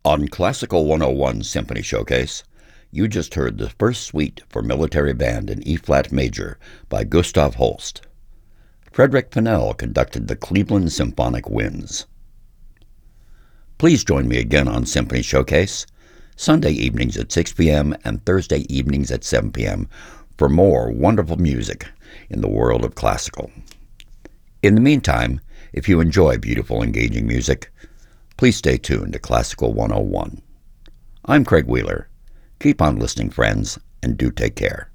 On Classical 101 Symphony Showcase, you just heard the first suite for military band in E-flat major by Gustav Holst. Frederick Fennell conducted the Cleveland Symphonic Winds. Please join me again on Symphony Showcase, Sunday evenings at 6 p.m. and Thursday evenings at 7 p.m. for more wonderful music in the world of classical. In the meantime, if you enjoy beautiful, engaging music, please stay tuned to Classical 101. I'm Craig Wheeler. Keep on listening, friends, and do take care.